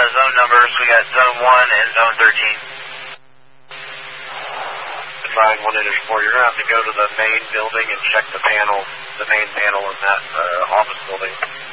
zone numbers. We got Zone 1 and Zone 13. Define 1 Integer 4. You're going to have to go to the main building and check the panel, the main panel in that office building.